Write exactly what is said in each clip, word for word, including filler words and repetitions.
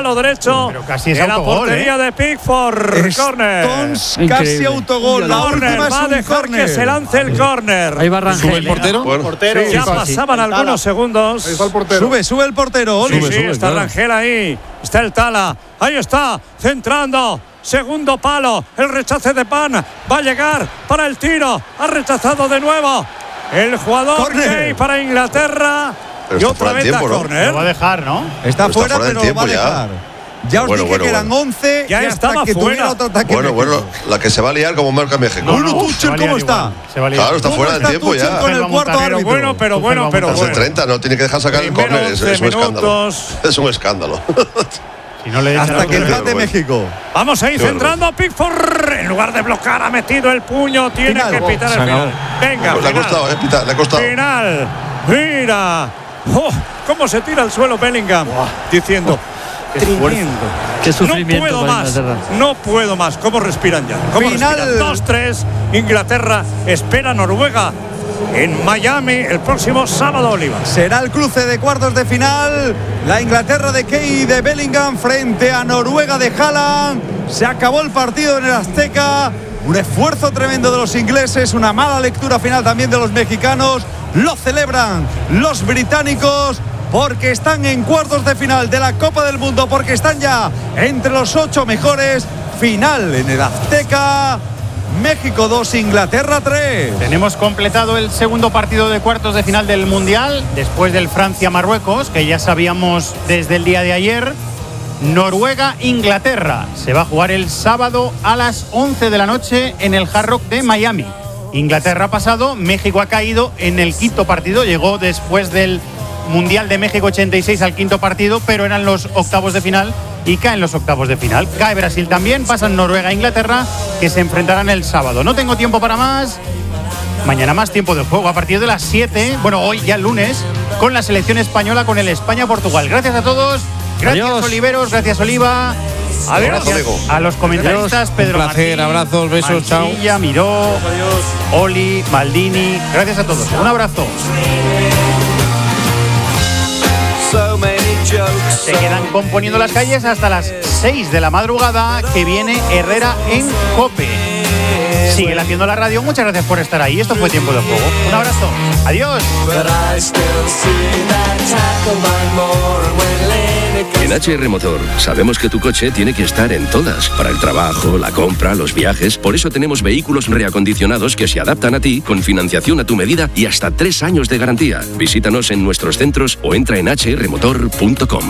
palo derecho. Pero casi es en la autogol, portería ¿eh? de Pickford. Córner. Stones, casi autogol. La Córner, última es va a un dejar córner. que se lance el córner. Ahí va Rangel. ¿Sube el portero? Bueno, Portero. Sí, ya Sí, sí, pasaban sí. algunos Tala. segundos. ahí está el portero. Sube, sube el portero. Sí, Oli. sí, sube, está claro. Rangel ahí. Está el Tala. Ahí está, centrando. Segundo palo. El rechace de Pan. Va a llegar para el tiro. Ha rechazado de nuevo. El jugador Córner. Gay para Inglaterra. Pero Y está otra fuera vez de da tiempo, ¿no? córner. Lo va a dejar, ¿no? Está Pero fuera, está fuera del pero tiempo va a ya. dejar. Ya os Bueno, dije bueno, que eran bueno. once Ya y hasta estaba que fuera. tuviera otro ataque. Bueno, México. bueno, la que se va a liar como marca México. Bruno Se va Tuchel, a ¿cómo liar está? igual, se va a liar. Claro, está ¿Cómo fuera del está tiempo Tuchel ya. con el Tuchel va a cuarto montar. Pero árbitro? bueno, pero Tuchel bueno, va a pero montar. Desde bueno. treinta, no tiene que dejar sacar el Primeros córner. Es, once es un escándalo. minutos. Es un escándalo. Si no le dejan Hasta a que Tuchel. empate bueno. México. Vamos ahí Qué centrando a Pickford. En lugar de bloquear, ha metido el puño. Tiene Final. que pitar el Se acabó. final. Venga, Le ha final. costado, eh, Pita, le ha costado. Final. Mira. Oh, cómo se tira al suelo Bellingham. Diciendo. Tremendo. Qué No sufrimiento puedo para más. Inglaterra. No puedo más. ¿Cómo respiran ya? ¿Cómo Final. respiran? dos tres. Inglaterra espera a Noruega en Miami el próximo sábado, Oliva. Será el cruce de cuartos de final. La Inglaterra de Key y de Bellingham frente a Noruega de Haaland. Se acabó el partido en el Azteca. Un esfuerzo tremendo de los ingleses. Una mala lectura final también de los mexicanos. Lo celebran los británicos porque están en cuartos de final de la Copa del Mundo. Porque están ya entre los ocho mejores. Final en el Azteca. México dos, Inglaterra tres. Tenemos completado el segundo partido de cuartos de final del Mundial, después del Francia-Marruecos, que ya sabíamos desde el día de ayer. Noruega-Inglaterra se va a jugar el sábado a las once de la noche en el Hard Rock de Miami. Inglaterra ha pasado, México ha caído en el quinto partido, llegó después del Mundial de México ochenta y seis al quinto partido, pero eran los octavos de final y caen los octavos de final. Cae Brasil también, pasan Noruega e Inglaterra, que se enfrentarán el sábado. No tengo tiempo para más. Mañana más tiempo de juego a partir de las siete, bueno, hoy ya el lunes, con la selección española, con el España-Portugal. Gracias a todos, gracias Adiós. Oliveros, gracias Oliva. Adiós. Gracias a los comentaristas, Pedro Un placer, Martín, abrazos, besos, chao. Mancilla, Miró, Oli, Maldini. Gracias a todos. Un abrazo. Se quedan componiendo las calles hasta las seis de la madrugada, que viene Herrera en COPE. Sigue haciendo la radio. Muchas gracias por estar ahí. Esto fue Tiempo de Juego. Un abrazo. Adiós. En H R Motor sabemos que tu coche tiene que estar en todas, para el trabajo, la compra, los viajes. Por eso tenemos vehículos reacondicionados que se adaptan a ti, con financiación a tu medida y hasta tres años de garantía. Visítanos en nuestros centros o entra en h r motor punto com.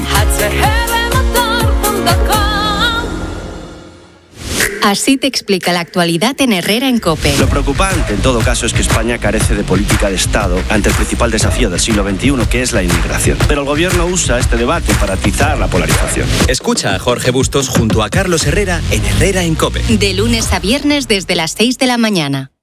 Así te explica la actualidad en Herrera en COPE. Lo preocupante, en todo caso, es que España carece de política de Estado ante el principal desafío del siglo veintiuno, que es la inmigración. Pero el gobierno usa este debate para atizar la polarización. Escucha a Jorge Bustos junto a Carlos Herrera en Herrera en COPE. De lunes a viernes desde las seis de la mañana.